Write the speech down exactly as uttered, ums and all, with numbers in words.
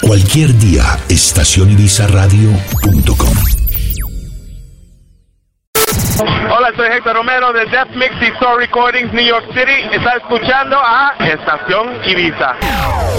Cualquier día, estación ibiza radio punto com. Hola, soy Héctor Romero de Death Mix y Soul Recordings, New York City. Está escuchando a Estación Ibiza.